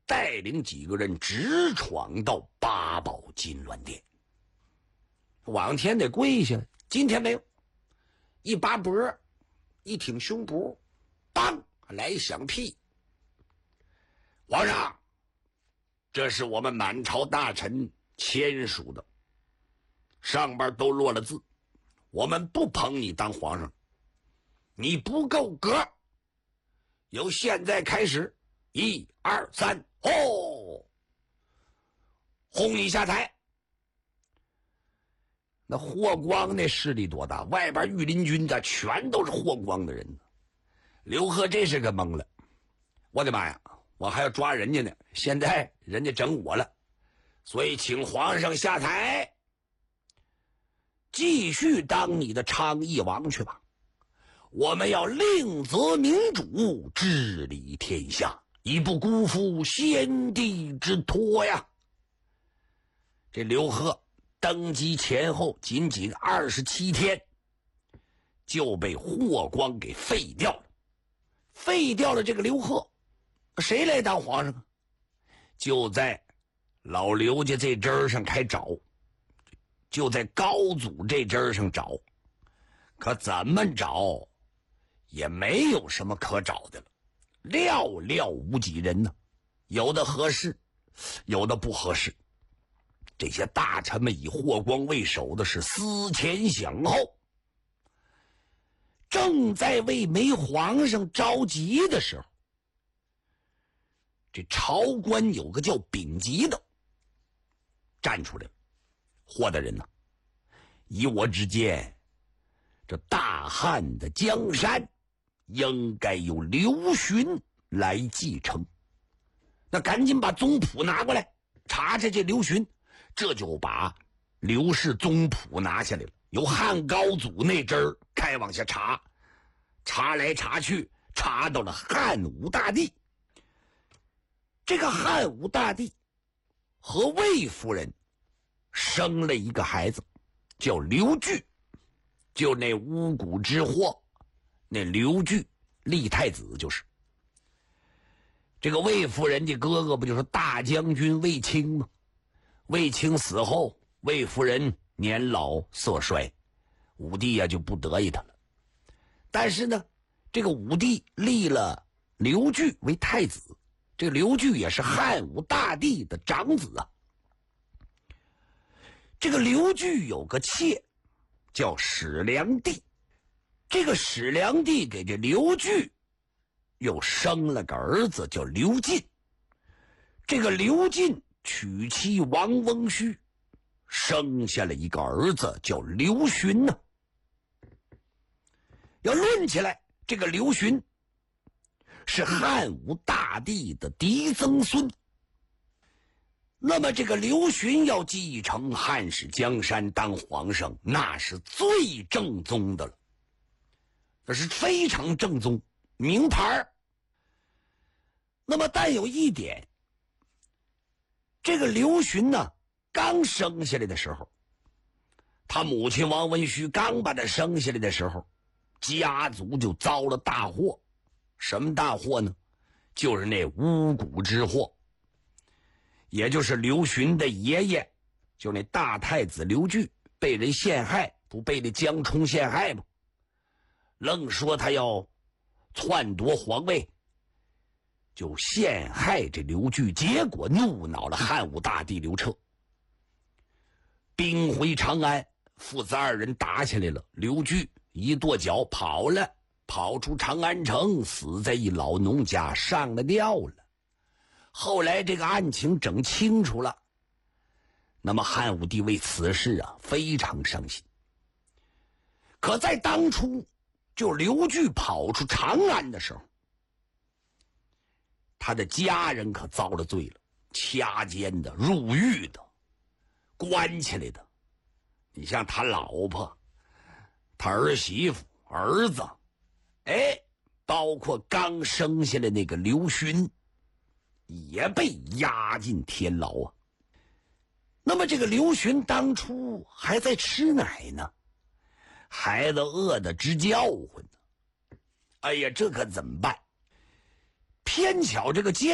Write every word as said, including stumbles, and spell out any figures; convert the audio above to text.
带领几个人直闯到八宝金銮殿。往天得跪下，今天没有。一拔脖，一挺胸脯，当来一响屁。皇上，这是我们满朝大臣签署的，上边都落了字，我们不捧你当皇上，你不够格。由现在开始，一二三，吼，轰你下台。那霍光那势力多大，外边御林军的全都是霍光的人。刘贺这是个懵了，我的妈呀，我还要抓人家呢，现在人家整我了，所以请皇上下台，继续当你的昌邑王去吧。我们要令则民主，治理天下，以不辜负先帝之托呀。这刘贺登基前后仅仅二十七天，就被霍光给废掉了。废掉了这个刘贺，谁来当皇上啊？就在老刘家这针儿上开找，就在高祖这针儿上找，可怎么找也没有什么可找的了，寥寥无几人呢，有的合适，有的不合适。这些大臣们以霍光为首的是思前想后，正在为没皇上着急的时候，这朝官有个叫丙吉的站出来了。霍大人呐、啊，以我之见，这大汉的江山应该由刘询来继承。那赶紧把宗谱拿过来，查查这刘询。这就把刘氏宗谱拿下来了，由汉高祖那阵儿开往下查，查来查去，查到了汉武大帝。这个汉武大帝和魏夫人生了一个孩子，叫刘据，就那巫蛊之祸，那刘据立太子就是。这个魏夫人的哥哥不就是大将军卫青吗？卫青死后，魏夫人年老色衰，武帝呀就不得意他了。但是呢，这个武帝立了刘据为太子，这个刘据也是汉武大帝的长子啊。这个刘据有个妾叫史良娣，这个史良娣给这刘据又生了个儿子叫刘进，这个刘进娶妻王翁须，生下了一个儿子叫刘询呢、啊。要论起来，这个刘询是汉武大帝的嫡曾孙。那么这个刘询要继承汉室江山当皇上，那是最正宗的了，那是非常正宗名牌。那么但有一点，这个刘询呢，刚生下来的时候，他母亲王文须刚把他生下来的时候，家族就遭了大祸。什么大祸呢？就是那巫蛊之祸，也就是刘询的爷爷，就那大太子刘据被人陷害，不被那江充陷害吗？愣说他要篡夺皇位，就陷害这刘据，结果怒恼了汉武大帝刘彻，兵回长安，父子二人打起来了，刘据一跺脚跑了，跑出长安城，死在一老农家，上了吊了。后来这个案情整清楚了，那么汉武帝为此事啊非常伤心。可在当初就刘据跑出长安的时候，他的家人可遭了罪了，掐奸的、入狱的、关起来的。你像他老婆、他儿媳妇、儿子，哎，包括刚生下来那个刘询，也被押进天牢啊。那么这个刘询当初还在吃奶呢，孩子饿得直叫唤呢。哎呀，这可怎么办？偏巧这个奸